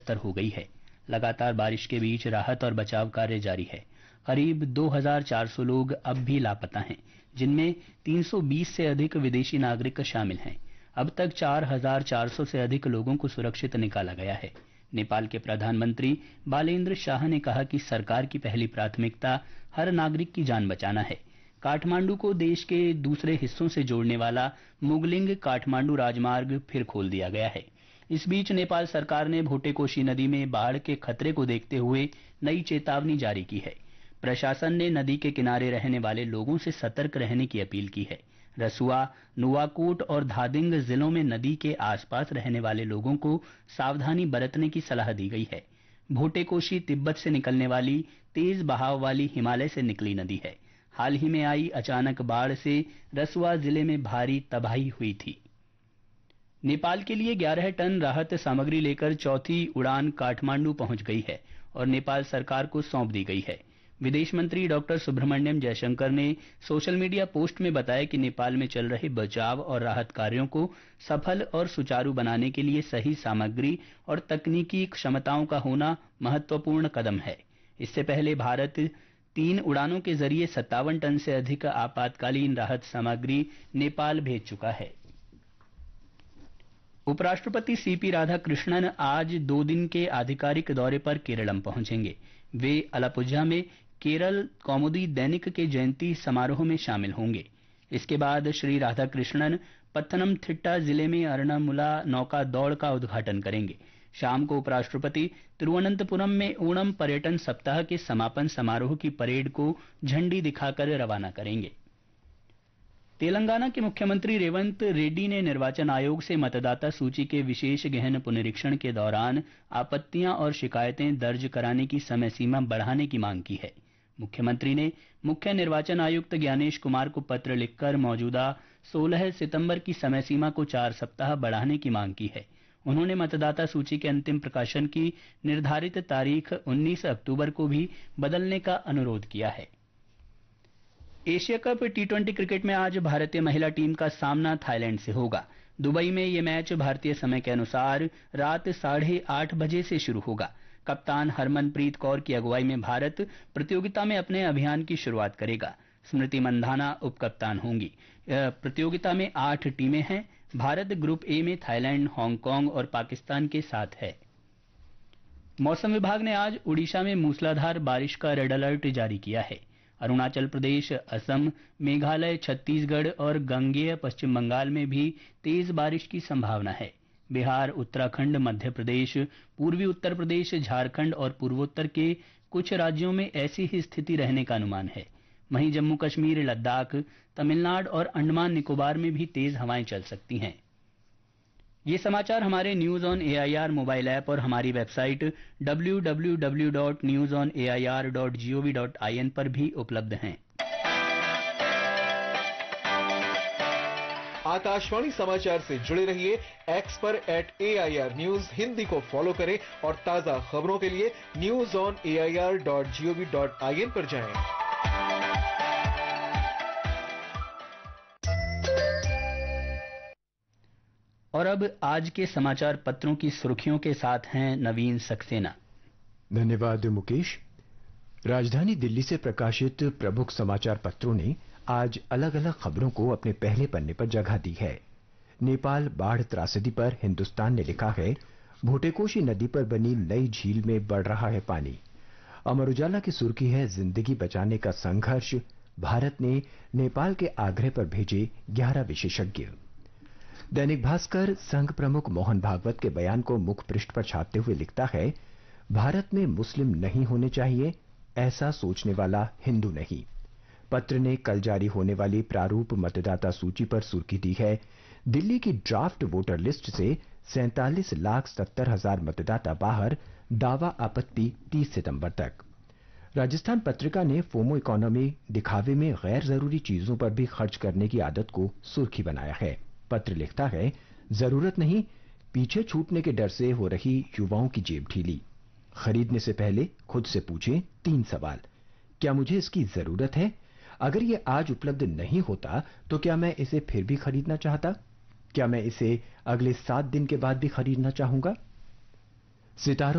हो गई है। लगातार बारिश के बीच राहत और बचाव कार्य जारी है। करीब 2,400 लोग अब भी लापता हैं, जिनमें 320 से अधिक विदेशी नागरिक शामिल हैं। अब तक 4,400 से अधिक लोगों को सुरक्षित निकाला गया है। नेपाल के प्रधानमंत्री बालेन्द्र शाह ने कहा कि सरकार की पहली प्राथमिकता हर नागरिक की जान बचाना है। काठमांडू को देश के दूसरे हिस्सों से जोड़ने वाला मुगलिंग काठमांडू राजमार्ग फिर खोल दिया गया है। इस बीच नेपाल सरकार ने भोटेकोशी नदी में बाढ़ के खतरे को देखते हुए नई चेतावनी जारी की है। प्रशासन ने नदी के किनारे रहने वाले लोगों से सतर्क रहने की अपील की है। रसुआ, नुवाकोट और धादिंग जिलों में नदी के आसपास रहने वाले लोगों को सावधानी बरतने की सलाह दी गई है। भोटेकोशी तिब्बत से निकलने वाली तेज बहाव वाली हिमालय से निकली नदी है। हाल ही में आई अचानक बाढ़ से रसुआ जिले में भारी तबाही हुई थी। नेपाल के लिए 11 टन राहत सामग्री लेकर चौथी उड़ान काठमांडू पहुंच गई है और नेपाल सरकार को सौंप दी गई है। विदेश मंत्री डॉक्टर सुब्रमण्यम जयशंकर ने सोशल मीडिया पोस्ट में बताया कि नेपाल में चल रहे बचाव और राहत कार्यों को सफल और सुचारू बनाने के लिए सही सामग्री और तकनीकी क्षमताओं का होना महत्वपूर्ण कदम है। इससे पहले भारत 3 उड़ानों के जरिए 57 टन से अधिक आपातकालीन राहत सामग्री नेपाल भेज चुका है। उपराष्ट्रपति सीपी राधाकृष्णन आज 2 दिन के आधिकारिक दौरे पर केरलम पहुंचेंगे। वे अलापुझा में केरल कौमुदी दैनिक के जयंती समारोह में शामिल होंगे। इसके बाद श्री राधाकृष्णन पत्थनमथिट्टा जिले में अर्णामुला नौका दौड़ का उद्घाटन करेंगे। शाम को उपराष्ट्रपति तिरुवनंतपुरम में ओणम पर्यटन सप्ताह के समापन समारोह की परेड को झंडी दिखाकर रवाना करेंगे। तेलंगाना के मुख्यमंत्री रेवंत रेड्डी ने निर्वाचन आयोग से मतदाता सूची के विशेष गहन पुनरीक्षण के दौरान आपत्तियां और शिकायतें दर्ज कराने की समय सीमा बढ़ाने की मांग की है। मुख्यमंत्री ने मुख्य निर्वाचन आयुक्त ज्ञानेश कुमार को पत्र लिखकर मौजूदा 16 सितंबर की समय सीमा को 4 सप्ताह बढ़ाने की मांग की है। उन्होंने मतदाता सूची के अंतिम प्रकाशन की निर्धारित तारीख 19 अक्टूबर को भी बदलने का अनुरोध किया है। एशिया कप टी20 क्रिकेट में आज भारतीय महिला टीम का सामना थाईलैंड से होगा। दुबई में ये मैच भारतीय समय के अनुसार रात 8:30 बजे से शुरू होगा। कप्तान हरमनप्रीत कौर की अगुवाई में भारत प्रतियोगिता में अपने अभियान की शुरुआत करेगा। स्मृति मंधाना उप कप्तान होंगी। प्रतियोगिता में 8 टीमें हैं। भारत ग्रुप ए में थाईलैंड, हांगकांग और पाकिस्तान के साथ है। मौसम विभाग ने आज उड़ीसा में मूसलाधार बारिश का रेड अलर्ट जारी किया है। अरुणाचल प्रदेश, असम, मेघालय, छत्तीसगढ़ और गंगेय पश्चिम बंगाल में भी तेज बारिश की संभावना है। बिहार, उत्तराखंड, मध्य प्रदेश, पूर्वी उत्तर प्रदेश, झारखंड और पूर्वोत्तर के कुछ राज्यों में ऐसी ही स्थिति रहने का अनुमान है। वहीं जम्मू कश्मीर, लद्दाख, तमिलनाडु और अंडमान निकोबार में भी तेज हवाएं चल सकती हैं। ये समाचार हमारे news on AIR mobile app और हमारी वेबसाइट www.newsonair.gov.in पर भी उपलब्ध हैं। आकाशवाणी समाचार से जुड़े रहिए। एक्स पर @AIR न्यूज हिंदी को फॉलो करें और ताजा खबरों के लिए newsonair.gov.in पर जाएं। और अब आज के समाचार पत्रों की सुर्खियों के साथ हैं नवीन सक्सेना। धन्यवाद मुकेश। राजधानी दिल्ली से प्रकाशित प्रमुख समाचार पत्रों ने आज अलग अलग खबरों को अपने पहले पन्ने पर जगह दी है। नेपाल बाढ़ त्रासदी पर हिंदुस्तान ने लिखा है, भोटेकोशी नदी पर बनी नई झील में बढ़ रहा है पानी। अमर उजाला की सुर्खी है, जिंदगी बचाने का संघर्ष, भारत ने नेपाल के आग्रह पर भेजे 11 विशेषज्ञ। दैनिक भास्कर संघ प्रमुख मोहन भागवत के बयान को मुख पृष्ठ पर छापते हुए लिखता है, भारत में मुस्लिम नहीं होने चाहिए, ऐसा सोचने वाला हिंदू नहीं। पत्र ने कल जारी होने वाली प्रारूप मतदाता सूची पर सुर्खी दी है, दिल्ली की ड्राफ्ट वोटर लिस्ट से 47,70,000 मतदाता बाहर, दावा आपत्ति 30 सितंबर तक। राजस्थान पत्रिका ने फोमो इकोनॉमी, दिखावे में गैर जरूरी चीजों पर भी खर्च करने की आदत को सुर्खी बनाया है। पत्र लिखता है, जरूरत नहीं, पीछे छूटने के डर से हो रही युवाओं की जेब ढीली। खरीदने से पहले खुद से पूछें 3 सवाल। क्या मुझे इसकी जरूरत है? अगर ये आज उपलब्ध नहीं होता तो क्या मैं इसे फिर भी खरीदना चाहता? क्या मैं इसे अगले 7 दिन के बाद भी खरीदना चाहूंगा? सितारों